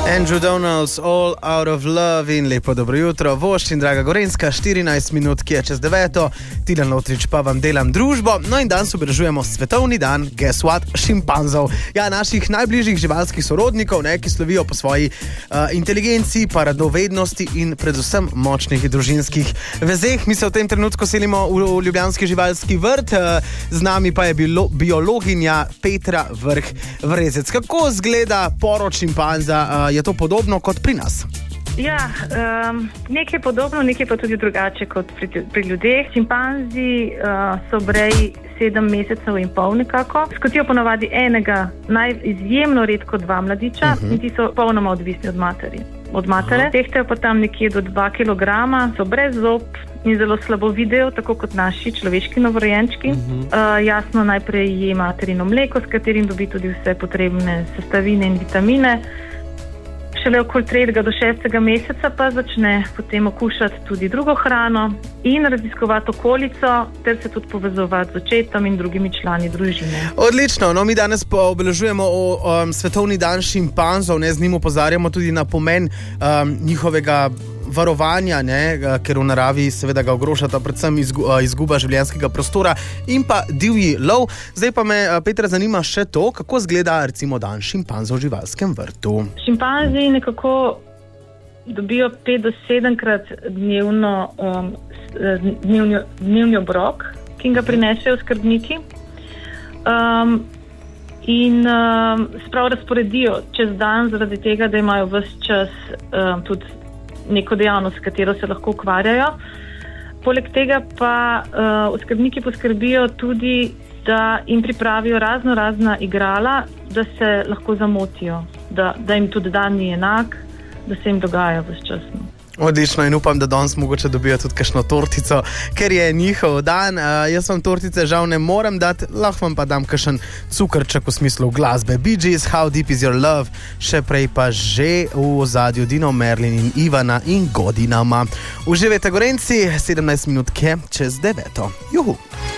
Andrew Donald's All Out of Love in lepo dobro jutro. Voščin, draga Gorenjska, 14 minut, ki je čez 9. Tilen Lotrič pa vam delam družbo. No in danes obeležujemo svetovni dan, guess what, šimpanzov. Ja, naših najbližjih živalskih sorodnikov, ki slovijo po svoji inteligenci, pa radovednosti in predvsem močnih družinskih vezeh. Mi se v tem trenutku selimo v ljubljanski živalski vrt, z nami pa je biologinja Petra Vrh-Vrezec. Kako izgleda porod šimpanza? Je to podobno kot pri nas? Ja, nekaj podobno, nekaj pa tudi drugače kot pri ljudeh. Šimpanzi so breji 7 mesecev in pol nekako. Skotijo ponavadi enega, izjemno redko 2 mladiča, in ti so popolnoma odvisni od matere. Tehtajo pa tam nekje do 2 kilograma, so brez zob in zelo slabo vidijo, tako kot naši človeški novorojenčki. Jasno, najprej je materino mleko, s katerim dobi tudi vse potrebne sestavine in vitamine. Šele okoli 3. do 6. meseca pa začne potem okušati tudi drugo hrano in raziskovati okolico ter se tudi povezovati z očetom in drugimi člani družine. Odlično, no mi danes pa obeležujemo svetovni dan šimpanzov, z njim opozarjamo tudi na pomen njihovega varovanja, ker v naravi seveda ga ogrožata predvsem izguba življenjskega prostora in pa divji lov. Zdaj pa me, Petra, zanima še to, kako izgleda recimo dan šimpanzov v živalskem vrtu. Šimpanzi nekako dobijo 5 do 7-krat dnevni obrok, ki ga prinesejo skrbniki. In sprav razporedijo čez dan zaradi tega, da imajo ves čas tudi neko dejavnost, s katero se lahko ukvarjajo. Poleg tega pa oskrbniki poskrbijo tudi, da jim pripravijo razna igrala, da se lahko zamotijo, da jim tudi dan ni enak, da se jim dogaja ves čas. Odlično, in upam, da danes mogoče dobijo tudi kakšno tortico, ker je njihov dan. Jaz vam tortice žal ne morem dati, lahko vam pa dam kakšen cukrček v smislu glasbe. Bee Gees, How Deep Is Your Love, še prej pa že v ozadju Dino Merlin in Ivana in Godinama. Uživajte, Gorenjci, 17 minut čez 9. Juhu!